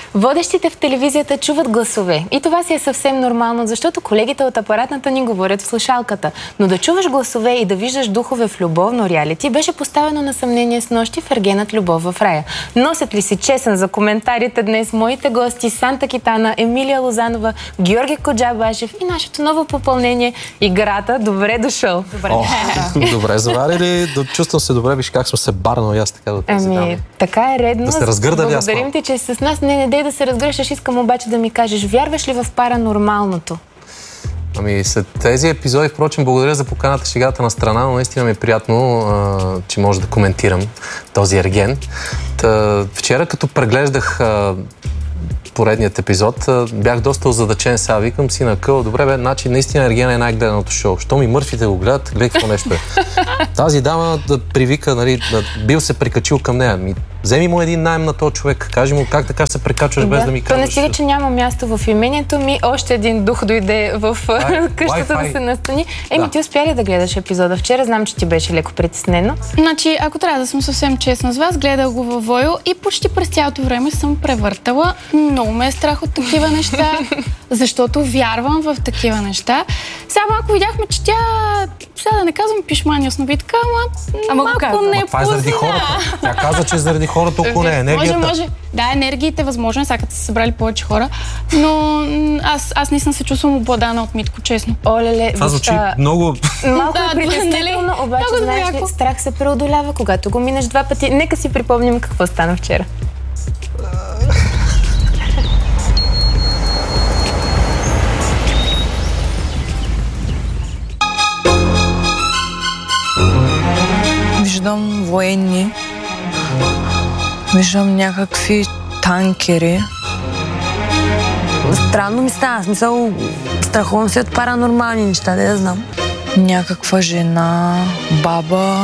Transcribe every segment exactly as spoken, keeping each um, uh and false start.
Водещите в телевизията чуват гласове. И това си е съвсем нормално, защото колегите от апаратната ни говорят в слушалката. Но да чуваш гласове и да виждаш духове в любовно реалити беше поставено на съмнение с нощи в Ергенът Любов в рая. Носят ли си честен за коментарите днес моите гости Санта Китана, Емилия Лозанова, Георги Коджабашев и нашето ново попълнение Играта. Добре дошъл! Добре, О, добре заварили. Чувствам се добре, виж как съм се барнал и аз така да тези Ами, така е редно. Да се разгърда ли аз? Благодарим ти, че си с нас. Не, не дей да се разгръщаш. Искам обаче да ми кажеш, вярваш ли в паранормалното? Ами, след тези епизоди, впрочем, благодаря за поканата, шегата на страна, но наистина ми е приятно, а, че може да коментирам този Ерген. Та, вчера, като преглеждах а, поредният епизод, а, бях доста озадачен. Сега викам си на къл. Добре, бе, значи наистина Ерген е най-гледаното шоу. Що ми мъртвите го гледат, гледай какво нещо е. Тази дама да привика, нали, да бил се прикачил към нея. Ми, вземи му един найем на този човек. Кажи му как така се прекачваш, да, без да ми кажеш. То не стига, че няма място в имението ми. Още един дух дойде в къщата да се настани. Еми, да. Ти успя ли да гледаш епизода вчера? Знам, че ти беше леко притеснено. Значи, ако трябва да съм съвсем честна с вас, гледах го във Войо и почти през цялото време съм превъртала. Много ме е страх от такива неща, защото вярвам в такива неща. Сега малко видяхме, че тя, сега да не казвам пишмани ясновидка, ама, ама малко не е това е заради хората. Тя каза, че заради хората около нея. Енергията. Може, може. Да, енергиите възможно, сега като са събрали повече хора, но аз, аз наистина се чувствам обладана от Митко, честно. Олеле, това звучи много... Малко е притеснително, обаче знаеш ли, страх се преодолява, когато го минеш два пъти. Нека си припомним какво стана вчера. Виждам военни, виждам някакви танкери. Странно ми става, смисъл, страхувам се от паранормални неща, да я знам. Някаква жена, баба.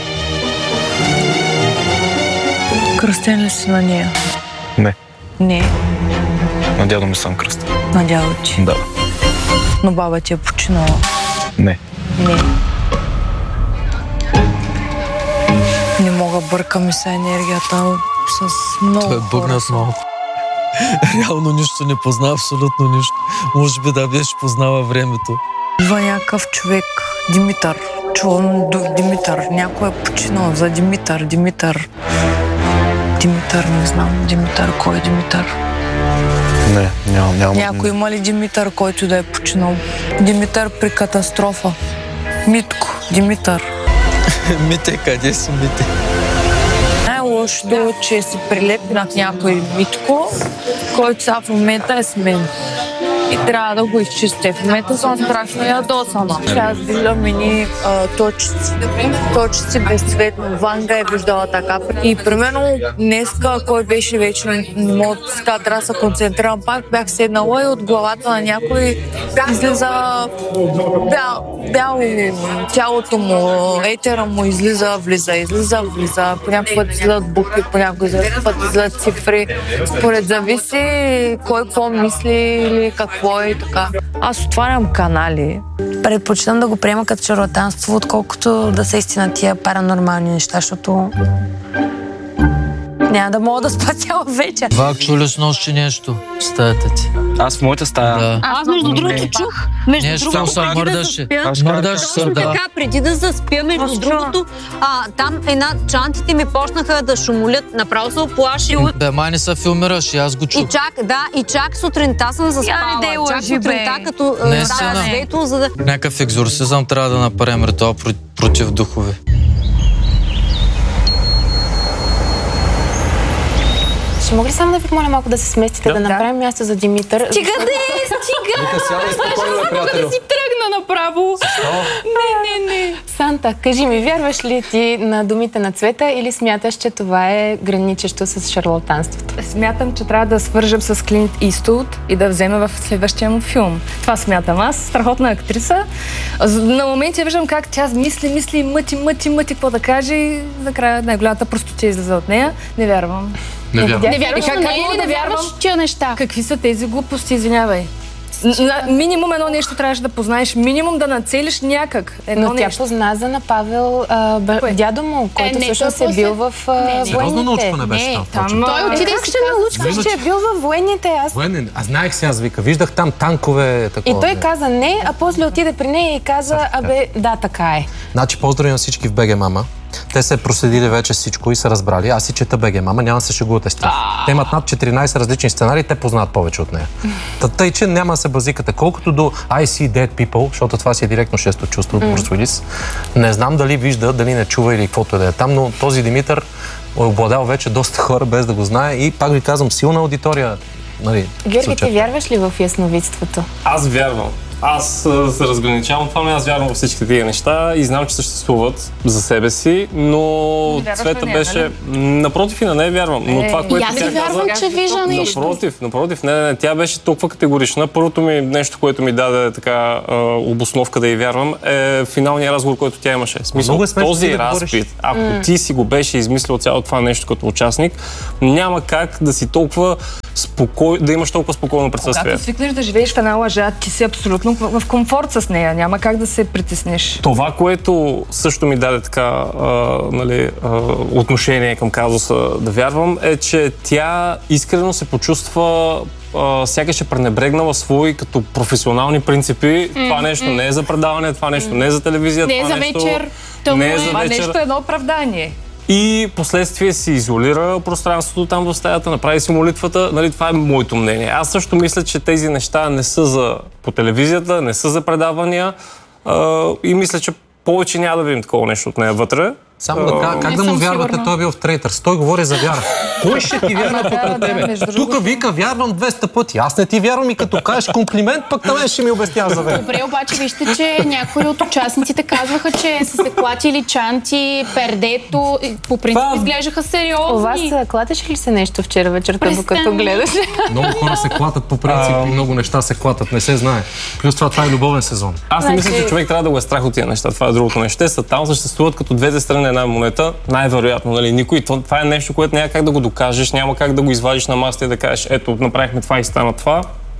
Кръстен ли си на нея? Не. Не. На дядо ми съм кръстен. На дядо ти? Да. Но баба ти е починала? Не. Не. Не мога, бърка ми се енергията с много Той е бъгнат малко. Реално нищо не позна, абсолютно нищо. Може би да беше познава времето. Идва някакъв човек, Димитър. Чувам дух Димитър. Някой е починал за Димитър, Димитър. Димитър, не знам. Димитър, кой е Димитър? Не, нямам. Няма. Някой има ли Димитър, който да е починал? Димитър при катастрофа. Митко, Димитър. Мите, къде си, Мите? Най-лошото е, че си прилепнат някой Митко, който сега в момента е с мен. И трябва да го изчистя. В момента съм страшно ядосана. Аз виждам едни точици. Точици безцветно. Ванга е виждала така. И примерно днеска, кой беше вече, не мога да трябва да се концентрирам пак, бях седнала и от главата на някой излиза бял, бяло тялото му, етера му излиза, влиза, излиза, влиза. Понякога път излизат букви, понякога път излизат цифри. Според зависи кой какво мисли или какво е и така. Аз отварям канали. Предпочитам да го приема като шарлатанство, отколкото да са истина тия паранормални неща, защото няма да мога да спа цяла вечер. Вак, чули с нощи нещо в стаята ти? Аз в моята стая. Да. Аз между другото чух. Между нещо другото, се мърдаше. Мърдаше се, да. Така, преди да заспя, между другото, а, там една чантите ми почнаха да шумолят. Направо се оплаши. Бе, май не се филмираш и аз го чух. И чак, да, и чак сутринта съм заспала. Чак сутринта, като става светло, за да... Някакъв екзорсизъм трябва да направим ритуал против духове. Ще мога ли само да ви помоля малко да се сместите, да, да направим място за Димитър? Стига де, стига! Вика, сядай спокойно, бе, приятелю. Да си тръгна направо. Не, не, не. Санта, кажи ми, вярваш ли ти на думите на Цвета или смяташ, че това е граничещо с шарлатанството? Смятам, че трябва да свържем с Клинт Иствуд и да вземе в следващия му филм. Това смятам аз. Страхотна актриса. На моменти я виждам как тя мисли, мисли, мъти, мъти, мъти, какво да каже и накрая най-голямата простотия излиза от нея. Не вярвам. Не вярвам. Не вярваш на нея или не вярваш тия неща? Какви са тези глупости, извинявай? На, минимум едно нещо трябваше да познаеш, минимум да нацелиш някак едно Но тя нещо. позна за на Павел а, бъ... дядо му, който Е, не, всъщност той е бил после- в а, Не, не. Сериозно военните. научко не беше Не, там. там, впрочем. Той отиде Е, как ще научкаш, че е бил във военните? Аз... Военен. А знаех сега, аз вика, виждах там танкове. Такова, И той не. каза не, а после отиде при нея и каза, абе, да, така е. Значи, поздрави на всички в БГ Мама. Те се проследили вече всичко и са разбрали. Аз си чета БГ Мама, няма да се шегувате с тях. Те имат над четиринайсет различни сценарии, те познават повече от нея. Та, тъй, че няма да се базикате. Колкото до I see dead people, защото това си е директно шесто чувство от Брус Уилис, не знам дали вижда, дали не чува или каквото да е там, но този Димитър е обладал вече доста хора без да го знае и пак ви казвам, силна аудитория. Нали, Георги, ти вярваш ли в ясновидството? Аз вярвам. Аз а, се разграничавам това, но аз вярвам във всички тия неща и знам, че съществуват за себе си, но вярваш Цвета на нея, беше... Напротив и на нея вярвам, но Е, това, И което аз тя си вярвам, каза... че вижда нещо. Напротив, напротив, не, не, не, тя беше толкова категорична. Първото ми нещо, което ми даде така а, обосновка да й вярвам, е финалния разговор, който тя имаше. В смисъл, Много е смешно ти този да говориш. разпит, ако ти си го беше измислил цяло това нещо като участник, няма как да си толкова спокой... да имаш толкова спокойно присъствие. Когато свикнеш да живееш в една лъжа, ти си абсолютно в в комфорт с нея. Няма как да се притесниш. Това, което също ми даде така а, нали, а, отношение към казуса да вярвам, е, че тя искрено се почувства а, сякаш е пренебрегнала свои като професионални принципи. Mm, това нещо mm. не е за предаване, това нещо не е за телевизия, Не е това за нещо вечер. не е за Това вечер. нещо е едно оправдание. И последствие си изолира пространството там в стаята, направи си молитвата. Нали, това е моето мнение. Аз също мисля, че тези неща не са за по телевизията, не са за предавания а, и мисля, че повече няма да видим такова нещо от нея вътре. Само да кажа, как Не да му съм вярвате, сигурна. той е бил в Трейтърс. Той говори за вяра. Кой ще ти вярва да, покрай да, тебе? между Тук другото. вика, вярвам двеста пъти. Аз не ти вярвам и като кажеш комплимент, пък на мен ще ми обясняваш за вяра. Добре, обаче вижте, че някои от участниците казваха, че са се клатили чанти, пердето, и по принцип Това- изглеждаха У вас сериозни. а, клатеше ли се нещо вчера вечерта, докато Престани. гледаш? Много хора се клатат по принцип и много неща се клатат, не се знае. Плюс това, това е любовен сезон. Аз не мисля, Значи- че човек трябва да го е страх от тия неща. Това е другото нещо. Те са там, съществуват като двете страни на една монета. Най-вероятно, нали, никой. Това, това е нещо, което няма как да го докажеш, няма как да го извадиш на масата и да кажеш, ето, направихме това и стана това.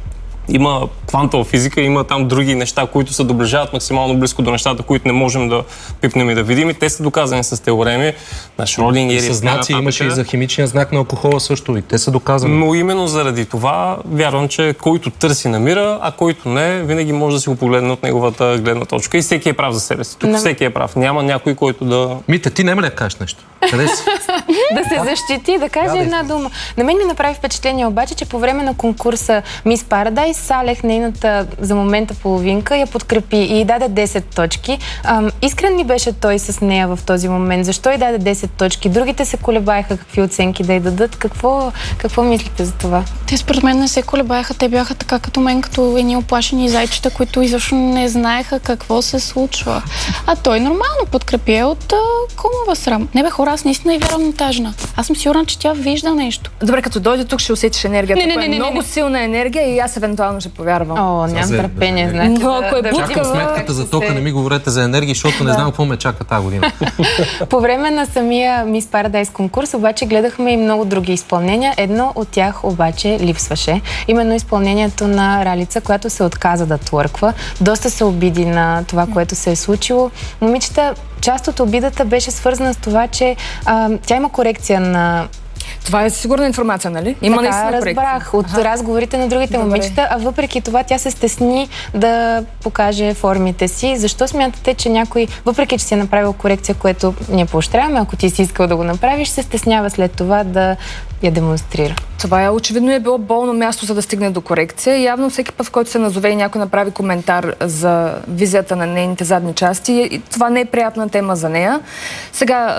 Има квантова физика, има там други неща, които се доближават максимално близко до нещата, които не можем да пипнем и да видим. И те са доказани с теореми на Шродингер. Със знаци имаше и за химичния знак на алкохола също. И те са доказани. Но именно заради това вярвам, че който търси намира, а който не, винаги може да си го погледне от неговата гледна точка. И всеки е прав за себе си. Тук Не. всеки е прав. Няма някой, който да... Мита, ти няма ли да кажеш нещо? Къде си? Да се защити, да каже Да, да една дума. На мен ми направи впечатление обаче, че по време на конкурса Мис Парадайс, Салех, нейната за момента половинка, я подкрепи и й даде десет точки. Ам, искрен ли беше той с нея в този момент? Защо й даде десет точки? Другите се колебаеха какви оценки да й дадат. Какво, какво мислите за това? Те според мен не се колебаеха, те бяха така като мен, като едни оплашени зайчета, които изобщо не знаеха какво се случва. А той нормално подкрепи я от а, кумова срам. Не бе, хора, аз наистина и вярвам на тази жена. Аз съм сигурна, че тя вижда нещо. Добре, като дойде тук ще усетиш енергията. Не, не, Ако не, е не, много не. силна енергия и аз евентуално ще повярвам. О, нямам Сега, търпение, да, знаете. Но ако е да- будка, Чакам сметката за тока, не ми говорете за енергия, защото не знам какво ме чака тази година. По време на самия Мис Парадайс конкурс обаче гледахме и много други изпълнения. Едно от тях обаче липсваше. Именно изпълнението на Ралица, която се отказа да твърква. Доста се обиди на това, което се е случило. Момичета, част от обидата беше свързана с това, че а, тя има корекция на... Това е сигурна информация, нали? Има Така наистина корекция. разбрах от разговорите на другите Добре. момичета, а въпреки това тя се стесни да покаже формите си. Защо смятате, че някой, въпреки че си е направил корекция, което ние поощряваме, ако ти си искал да го направиш, се стеснява след това да я демонстрира? Това е очевидно е било болно място, за да стигне до корекция. Явно всеки път, в който се назове и някой направи коментар за визията на нейните задни части, и това не е приятна тема за нея. Сега,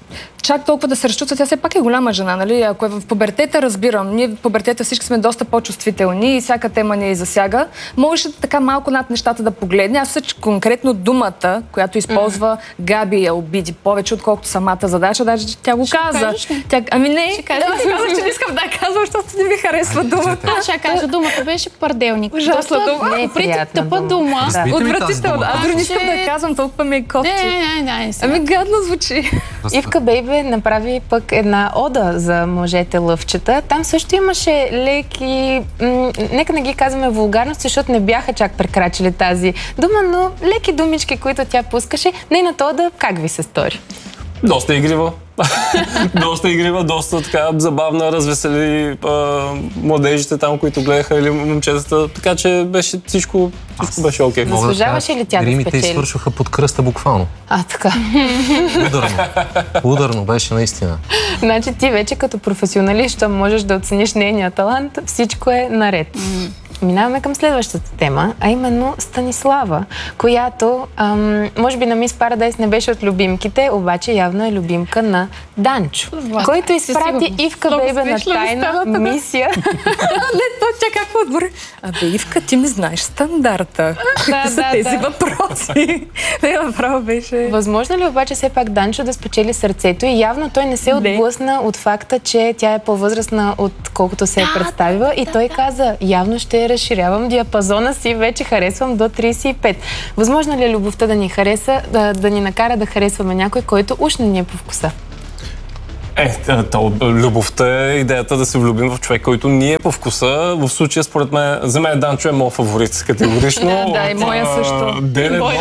чак толкова да се разчувства, тя все пак е голяма жена, нали? Ако е в пубертета, разбирам. Ние в пубертета всички сме доста по-чувствителни и всяка тема ни засяга. Можеше така малко над нещата да погледне. Аз мисля, че конкретно думата, която използва Габи, я обиди повече, отколкото самата задача. Даже тя го каза. кажеш ли? Тя, ами не, Ще кажеш ли? да, казах, че не искам да я казвам, защото не ми харесва думата. Аз ще кажа, думата беше парделник. Ужасна дума. Не е приятна тъпа дума. дума. Отвратително. Аз дори не искам да я казвам, толкова ми е кофти. Не, не, не, не. Ами гадно звучи. Ивка Бейбе направи пък една ода за мъжете лъвчета. Там също имаше леки, м- нека не ги казваме вулгарности, защото не бяха чак прекрачили тази дума, но леки думички, които тя пускаше. Нейната ода, как ви се стори? Доста игрива. доста игрива, доста така забавна, развесели а, младежите там, които гледаха, или момчетата. Така че беше всичко, всичко беше окей. Okay. Заслужаваше ли тя да Гримите спечели? извършваха под кръста буквално. А, така. Ударно. Ударно беше наистина. Значи ти вече като професионалист можеш да оцениш нейния талант, всичко е наред. Минаваме към следващата тема, а именно Станислава, която, ам, може би на Мис Парадайс не беше от любимките, обаче явно е любимка на Данчо, Влад, който изпрати Ивка Много Бейбе на смешно ми тайна става, да. мисия. Не, то чакай какво отбори. Абе, Ивка, ти не знаеш стандарта. Какви са да, тези да. въпроси? Не, направо беше... Възможно ли обаче все пак Данчо да спечели сърцето и явно той не се Не. отблъсна от факта, че тя е по-възрастна отколкото се е представила и той каза, явно ще разширявам диапазона си, вече харесвам до трийсет и пет. Възможно ли е любовта да ни хареса, да, да ни накара да харесваме някой, който уж не ни е по вкуса? Е, то, любовта е идеята да се влюбим в човек, който ни е по вкуса. В случая, според мен, за мен Данчо е моят фаворит, категорично. Да, и моя също. Ден едно.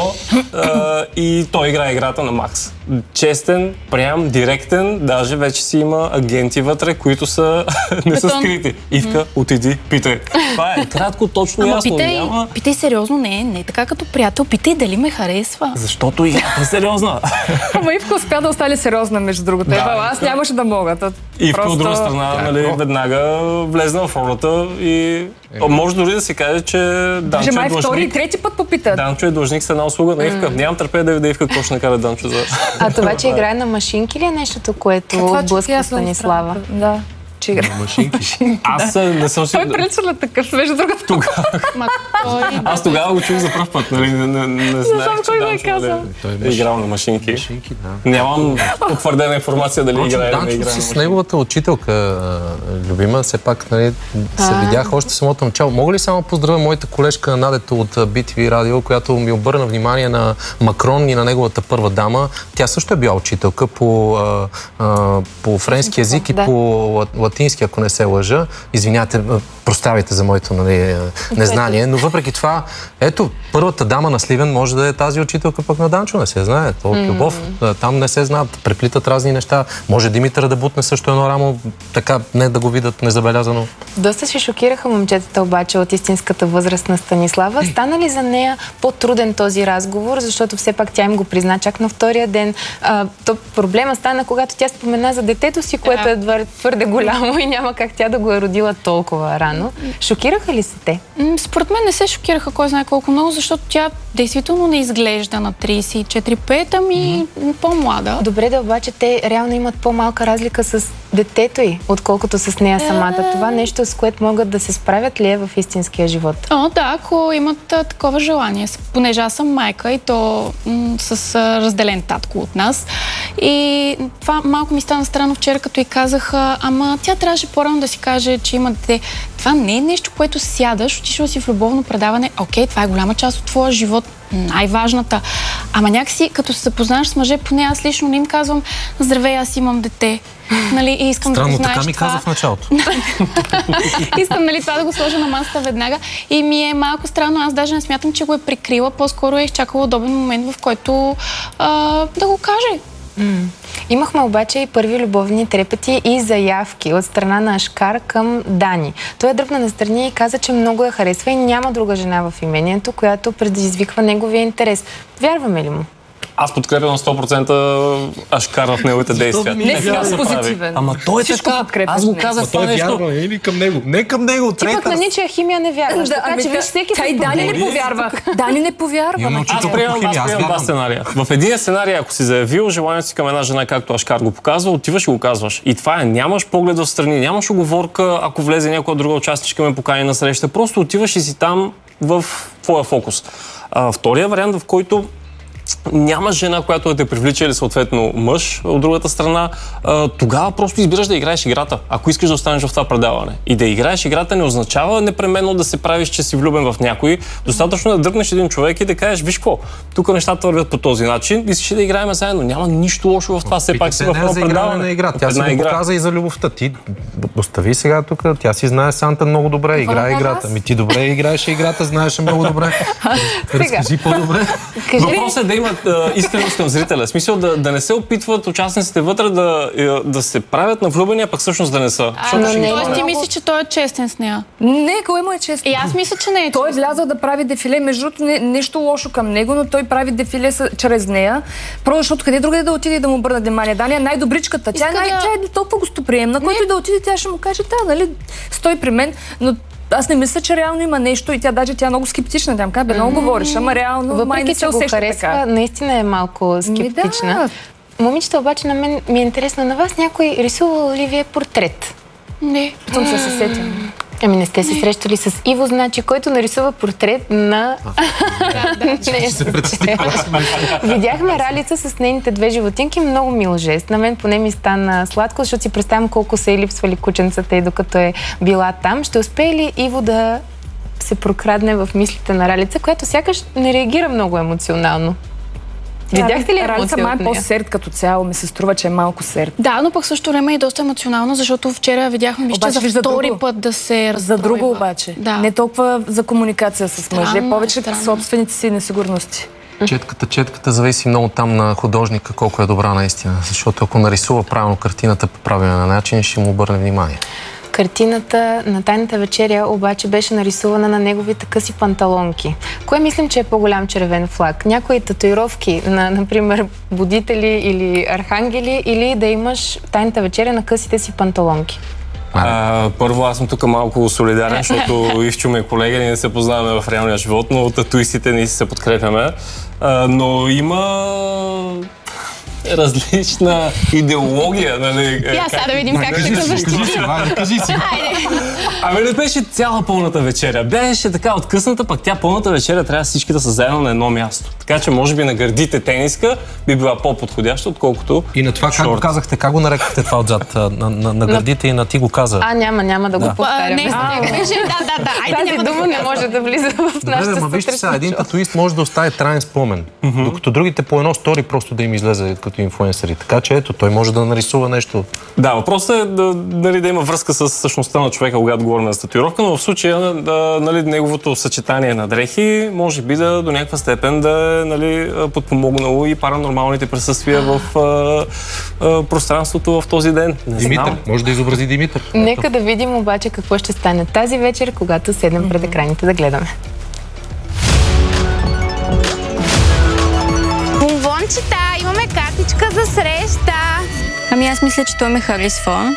И той играе играта на Макс. Честен, прям, директен, даже вече си има агенти вътре, които са не са скрити. Ивка, отиди, питай. Това е кратко, точно, Ама ясно. питай, Няма... питай сериозно, не, не така като приятел, питай дали ме харесва. Защото играта е сериозна. Ама Ивка успя да остане сериозна, между другото. Да, Ева, аз Ивка. нямаше да мога. То Ивка просто... от друга страна, нали, веднага влезна в ролята и може дори да се каже, че Данчо Же май е втори и длъжник. трети път попита. Данчо е длъжник с една услуга на Ивка. Нямам търпение да видя Ивка какво ще накара Данчо за... А това, че играе на машинки ли е нещото, което Това, че блъска ясно Станислава? Да. Че игра. Аз а, не съм си... Той прилича на такъв, между другото. Ма, той... Аз тогава го чух за пръв път, нали? Не, не, не знаех, знам че кой го е Данчо казал. нали, е играл на машинки. Машинки, да. Нямам потвърдена информация дали Впрочем, играе или не Данчо играе на с машинки. неговата учителка, а, любима, все пак нали, се видях още в самото начало. Мога ли само поздравя моята колежка Надето от би ти ви Радио, която ми обърна внимание на Макрон и на неговата първа дама. Тя също е била учителка по, а, а, по френски език и Да. по латински, ако не се лъжа. Извинявайте, прощавайте за моето нали, незнание, но въпреки това, ето, първата дама на Сливен може да е тази учителка пък на Данчо, не се знае. То е любов. Там не се знаят, преплитат разни неща. Може Димитър да бутне също едно рамо, така не да го видят незабелязано. Доста се шокираха момчетата обаче от истинската възраст на Станислава. Стана ли за нея по-труден този разговор, защото все пак тя им го призна чак на втория ден. А, то проблема стана, когато тя спомена за детето си, което е твър- твърде голямо и няма как тя да го е родила толкова рано. Шокираха ли се те? М, Според мен не се шокираха кой знае колко много, защото тя действително не изглежда на трийсет и четири-пет, ами по-млада. Добре да, обаче те реално имат по-малка разлика с детето й, отколкото с нея самата. Това нещо, с което могат да се справят ли е в истинския живот? О, да, ако имат а, такова желание. С- Понеже аз съм майка и то м- с а, разделен татко от нас. И това малко ми стана странно вчера, като й казах, а, ама тя трябваше по-рано да си каже, че има дете. Това не е нещо, което сядаш, отишъл си в любовно предаване. Окей, това е голяма част от твоя живот, най-важната. Ама някакси, като се запознаеш с мъже, поне аз лично не им казвам, здравей, аз имам дете. Нали, и искам Странно, да го знаеш така ми това. каза в началото. Искам, нали, това да го сложа на масата веднага. И ми е малко странно. Аз даже не смятам, че го е прикрила. По-скоро е изчакала удобен момент, в който а, да го каже. М. Имахме обаче и първи любовни трепети и заявки от страна на Ашкар към Дани. Той е дръпна настрани и каза, че много я харесва и няма друга жена в имението, която предизвиква неговия интерес. Вярваме ли му? Аз подкрепям на сто процента Ашкар в неговите действия. Не си Така се прави. позитивен. Ама той е Всичко така. подкрепяш Аз го него. казах това Той нещо. вярва или към него? Не към него, Ти пък на ничия химия не вярваш. Да, така ами че тя- виж всеки тя с и Дани не проблеми. повярва. Дани не повярва. Имаме ма. Аз учител по приемам, аз химия, аз приемам два вярвам. сценария. В един сценарий, ако си заявил желанието си към една жена, както Ашкар го показва, отиваш и го казваш. И това е, нямаш поглед в страни, нямаш уговорка, ако влезе някоя друга участничка ме покани на среща. Просто отиваш и си там в твоя фокус. А, втория вариант, в който няма жена, която да те привлича или съответно мъж от другата страна, а, тогава просто избираш да играеш играта, ако искаш да останеш в това предаване. И да играеш играта не означава непременно да се правиш, че си влюбен в някой. Достатъчно да дръпнеш един човек и да кажеш, виж какво, тук нещата вървят по този начин, искаш да играем заедно. Няма нищо лошо в това, все пак си в едно предаване. На игра. Тя си го показа и за любовта. Ти остави сега тук, тя си знае Санта много добре, играе играта. Ми ти добре играеш играта, знаеш много добре. Разкажи по-добре. Въпросът е да имат а, искреност към зрителя. В смисъл да, да не се опитват участниците вътре да, да се правят на влюбени, а пък всъщност да не са. А, но не, тоест ти мислиш, че той е честен с нея? Не, кой му е честен? И аз мисля, че не е честен. Той е влязъл да прави дефиле, между другото не, нещо лошо към него, но той прави дефиле с, чрез нея. Просто защото къде другаде да отиде и да му обърна внимание. Дания е най-добричката. Тя е, най- да... тя е толкова гостоприемна, който и да отиде, тя ще му каже, да, нали, стой при мен, но аз не мисля, че реално има нещо и тя даже тя е много скептична. Тя казва, много говориш, ама реално въпреки, май не се усеща харесва, така. наистина е малко скептична. Да. Момичета, обаче на мен ми е интересно, на вас някой рисувал ли ви е портрет? Не. Потом се се сетим. Ами не сте се срещали с Иво, значи, който нарисува портрет на... Видяхме Ралица с нейните две животинки, много мил жест. На мен поне ми стана сладко, защото си представям колко са и липсвали кученцата и докато е била там. Ще успее ли Иво да се прокрадне в мислите на Ралица, която сякаш не реагира много емоционално? Видяхте ли емоция Ралица май е по-серд като цяло, ми се струва, че е малко серд. Да, но пък също време е доста емоционално, защото вчера видяхме вижте за втори друго. път да се разстройва. За друго обаче. Да. Не толкова за комуникация с мъже, странно, повече странно. Собствените си несигурности. Четката, четката зависи много там на художника, колко е добра наистина. Защото ако нарисува правилно картината по правилен начин, ще му обърне внимание. Картината на Тайната вечеря обаче беше нарисувана на неговите къси панталонки. Кое мислим, че е по-голям червен флаг? Някои татуировки на, например, будители или архангели, или да имаш Тайната вечеря на късите си панталонки? А, първо, аз съм тук малко солидарен, защото Ивчо ми е колега, ние не се познаваме в реалния живот, но татуистите ние се подкрепяме. А, но има различна идеология, нали? Я сега да видим как ще го защитим. Кажи си, Ваня, кажи си. Ами не беше цяла пълната вечеря. Беше така откъсната, пък тя пълната вечеря трябва всички да са заедно на едно място. Така че може би на гърдите тениска би била по-подходяща, отколкото и на това шорт. Как го казахте? Как го нарекахте това отзад? На, на, на гърдите и на ти го каза? А, няма, няма да, да. го повтарям. Не, да, да, да. Тази дума не може да влиза в нашата Добре, ма вижте сега, един татуист може да остави траен спомен, mm-hmm. докато другите по едно стори просто да им излезе като инфлуенсъри. Така че ето, той може да нарисува нещо. Да, въпросът е да, нали, да има връзка с същността на човека, когато говорим за татуировка, но в случая да, нали, неговото съчетание на дрехи може би да до някаква степен да е, нали, подпомогнало и паранормалните присъствия в а, а, пространството в този ден. Не Димитър, знам. може да изобрази Димитър. Нека да видим обаче какво ще стане тази вечер, когато седнем пред екраните да гледаме. Бомбончета, имаме картичка за среща. Ами аз мисля, че той ме харесва.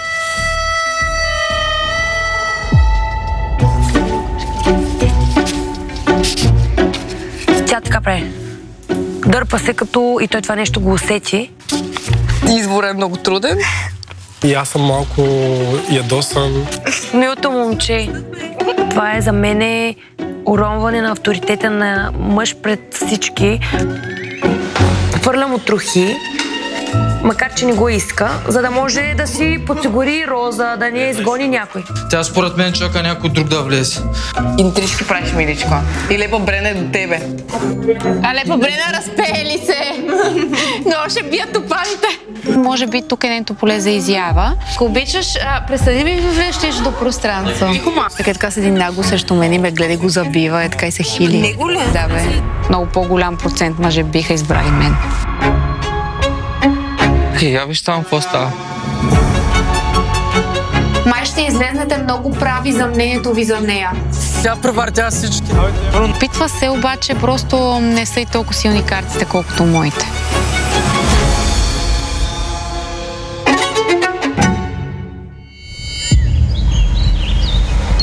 Тя така прави. Дърпа се като и той това нещо го усети. Изборът е много труден. И аз съм малко ядосан. Милото момче. Това е за мене уронване на авторитета на мъж пред всички. Хвърлям му трохи, макар че не го иска, за да може да си подсигури Роза, да не изгони някой. Тя според мен чака някой друг да влезе. Интрижки правиш, миличко. И Лепа Брене до тебе. А Лепа Брене, разпели се. Но ще бият топаните. Може би тук е нейното поле за изява. Ако обичаш, представи ми влезеш до пространство. Така така с един нагло срещу мен и ме гледа и го забива, е така и се хили. Него ли? Да, бе. Много по-голям процент мъже биха избрали мен. Е, я виж там какво става. Май ще излезнете много прави за мнението ви за нея. Тя превъртя всички. Опитва се, обаче просто не са и толкова силни картите, колкото моите.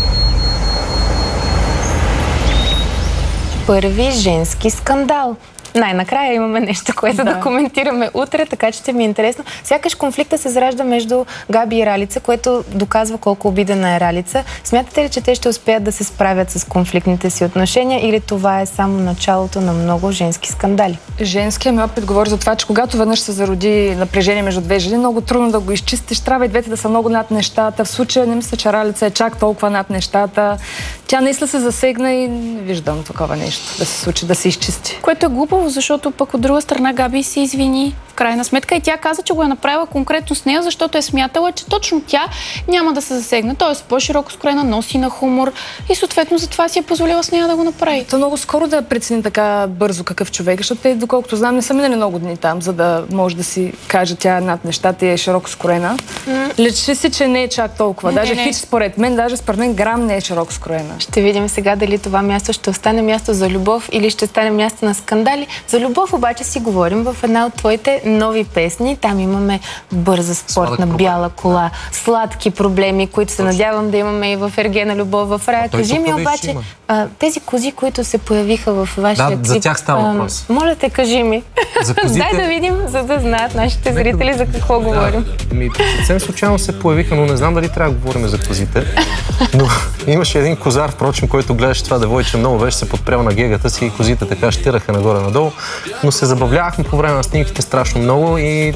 Първи женски скандал. най-накрая имаме нещо, което да. да коментираме утре, така че ще ми е интересно. Сякаш конфликта се заражда между Габи и Ралица, което доказва колко обидена е Ралица. Смятате ли, че те ще успеят да се справят с конфликтните си отношения или това е само началото на много женски скандали? Женският ми опит говори за това, че когато веднъж се зароди напрежение между две жени, много трудно да го изчистиш. Трябва и двете да са много над нещата. В случая не мисля, че Ралица е чак толкова над нещата. Тя наистина се засегна и не виждам такова нещо да се случи, да се изчисти. Което е глупаво, защото пък от друга страна Габи се извини в крайна сметка и тя каза, че го е направила конкретно с нея, защото е смятала, че точно тя няма да се засегне. Тоест по-широко скроена, носи на хумор и съответно затова си е позволила с нея да го направи. То много скоро да прецени така бързо какъв човек, защото те, доколкото знам, не са минали много дни там, за да може да си каже тя е над нещата и е широко скроена. Mm. Лечи си, че не е чак толкова. Даже не, хич според мен, даже според мен грам не е широко скроена. Ще видим сега дали това място ще остане място за любов или ще стане място на скандали. За любов обаче си говорим в една от твоите нови песни. Там имаме бърза спортна бяла кола, сладки проблеми, които се надявам да имаме и в Ергена любов в рая. Кажи ми обаче, а, тези кози, които се появиха в вашия да, клип. За тях става въпрос. Моля те, кажи ми. За козите... Дай да видим, за да знаят нашите зрители за какво да, говорим. Ми, съвсем случайно се появиха, но не знам дали трябва да говорим за козите. Но имаше един козар, впрочем, който гледаше това девойче, много беше се подпрял на гегата си и козите така щираха нагоре-надолу. Но се забавлявахме по време на снимките страшно много и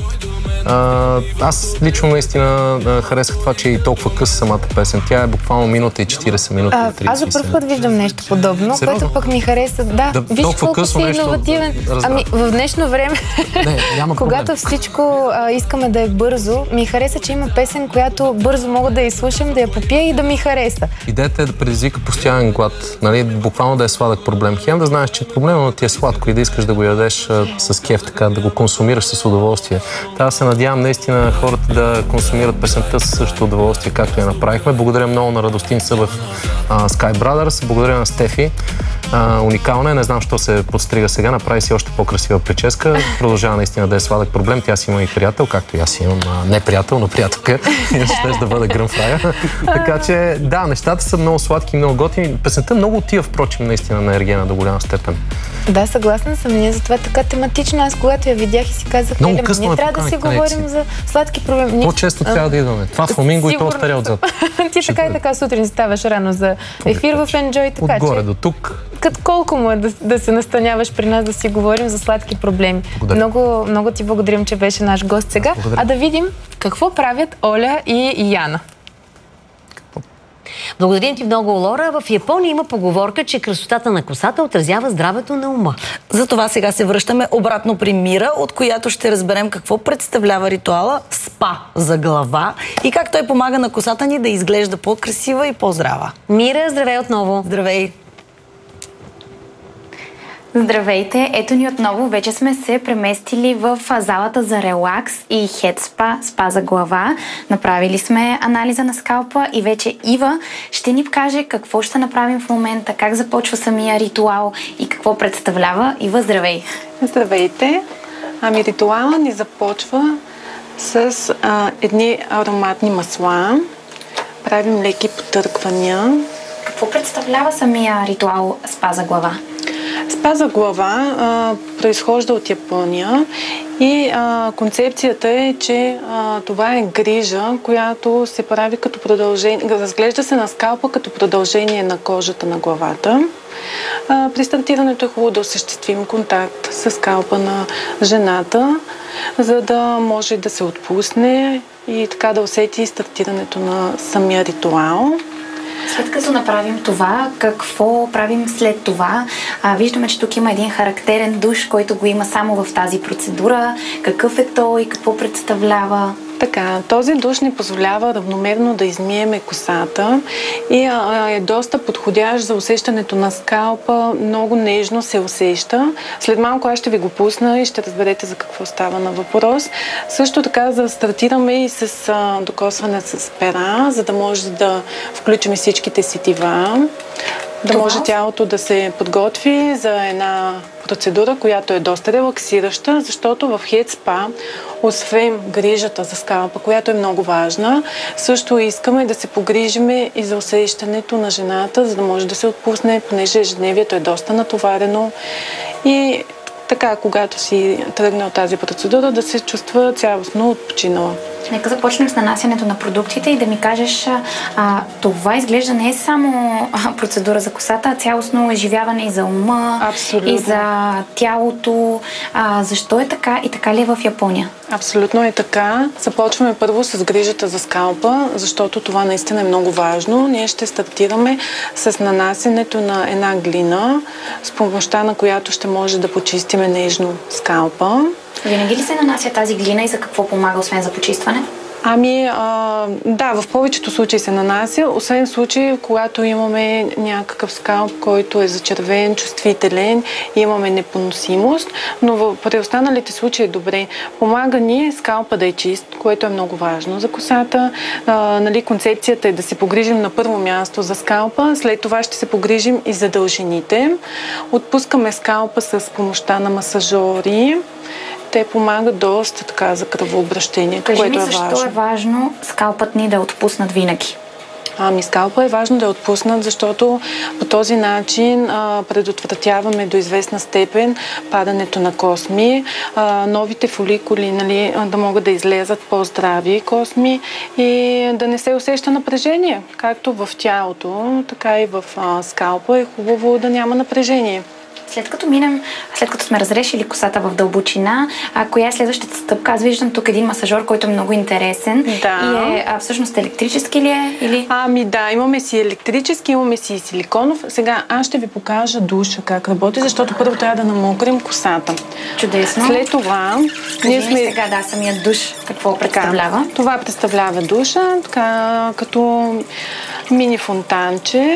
а, аз лично наистина а, харесах това, че е и толкова къса самата песен. Тя е буквално минута и четирийсет минути. А, аз за първ път виждам нещо подобно, Сериозно? Което пък ми хареса. Да, да виж колко си иновативен. Да, ами в днешно време, Не, няма когато всичко а, искаме да е бързо, ми хареса, че има песен, която бързо мога да я изслушам, да я попия и да ми хареса. Идеята е да предизвика постоянен глад. Нали? Буквално да е сладък проблем. Хем да знаеш, че проблема ти е сладко и да искаш да го ядеш а, с кеф, така, да го консумираш с удоволствие. Та се надявам наистина хората да консумират песента с същото удоволствие, както я направихме. Благодаря много на Радостин Събев, а, Sky Brothers, благодаря на Стефи. А, уникална е, не знам, що се подстрига сега, направи си още по-красива прическа. Продължава наистина да е сладък проблем. Тя си има и приятел, както и аз имам а, не приятел, но приятелка. И ще да бъде гръм в рая. Така че, да, нещата са много сладки и много готини. Песента много отива, впрочем, наистина на Ергена до голяма степен. Да, съгласна съм. Ние затова така тематично. Аз когато я видях и си казах, много ние късно трябва да си говорим за сладки проблеми. По-често а, трябва да идваме. Това фламинго и то старе отзад. Ти така и така сутрин ставаш рано за ефир в Enjoy, така отгоре че... до тук. Като колко му е да, да се настаняваш при нас да си говорим за сладки проблеми. Много, много ти благодарим, че беше наш гост сега. Благодаря. А да видим какво правят Оля и Яна. Благодарим ти много, Лора. В Япония има поговорка, че красотата на косата отразява здравето на ума. Затова сега се връщаме обратно при Мира, от която ще разберем какво представлява ритуала спа за глава и как той помага на косата ни да изглежда по-красива и по-здрава. Мира, здравей отново. Здравей. Здравейте! Ето ни отново. Вече сме се преместили в залата за релакс и хед спа, спа за глава. Направили сме анализа на скалпа и вече Ива ще ни каже какво ще направим в момента, как започва самия ритуал и какво представлява. Ива, здравей! Здравейте! Ами ритуала ни започва с а, едни ароматни масла. Правим леки потърквания. Какво представлява самия ритуал спа за глава? Спа за глава а, произхожда от Япония и а, концепцията е, че а, това е грижа, която се прави като продължение, разглежда се на скалпа като продължение на кожата на главата. А, при стартирането е хубаво да осъществим контакт с скалпа на жената, за да може да се отпусне и така да усети стартирането на самия ритуал. След като направим това, какво правим след това? А, виждаме, че тук има един характерен душ, който го има само в тази процедура. Какъв е той и какво представлява? Така, този душ ни позволява равномерно да измиеме косата и а, е доста подходящ за усещането на скалпа. Много нежно се усеща. След малко аз ще ви го пусна и ще разберете за какво става на въпрос. Също така за стартираме и с а, докосване с пера, за да може да включим всичките сетива. Да това? Може тялото да се подготви за една процедура, която е доста релаксираща, защото в Head Spa, освен грижата за скалпа, която е много важна, също искаме да се погрижиме и за усещането на жената, за да може да се отпусне, понеже ежедневието е доста натоварено и така, когато си тръгне от тази процедура, да се чувства цялостно отпочинала. Нека започнем с нанасянето на продуктите и да ми кажеш, а, това изглежда не е само а, процедура за косата, а цялостно оживяване и за ума, Абсолютно. и за тялото. А, защо е така и така ли е в Япония? Абсолютно е така. Започваме първо с грижата за скалпа, защото това наистина е много важно. Ние ще стартираме с нанасянето на една глина, с помощта на която ще може да почистиме нежно скалпа. Винаги ли се нанася тази глина и за какво помага, освен за почистване? Ами, а, да, в повечето случаи се нанася, освен в случаи, когато имаме някакъв скалп, който е зачервен, чувствителен, имаме непоносимост, но в, при останалите случаи е добре. Помага ни скалпа да е чист, което е много важно за косата. А, нали, концепцията е да се погрижим на първо място за скалпа, след това ще се погрижим и за дължините. Отпускаме скалпа с помощта на масажори. Те помагат доста така за кръвообращението, Кажи което ми, е защо важно. е важно скалпът ни да е отпуснат винаги? Ами скалпа е важно да е отпуснат, защото по този начин а, предотвратяваме до известна степен падането на косми, а, новите фоликули, нали, да могат да излезат по-здрави косми и да не се усеща напрежение. Както в тялото, така и в а, скалпа е хубаво да няма напрежение. След като минем, след като сме разрешили косата в дълбочина, а коя е следващата стъпка? Аз виждам тук един масажор, който е много интересен. Да. И е, а, всъщност електрически ли е? Или? Ами да, имаме си електрически, имаме си и силиконов. Сега аз ще ви покажа душа как работи, защото първо трябва да намокрим косата. Чудесно. След това... Ние сме... сега, да, самия душ какво представлява? Така, това представлява душа, така като мини фонтанче.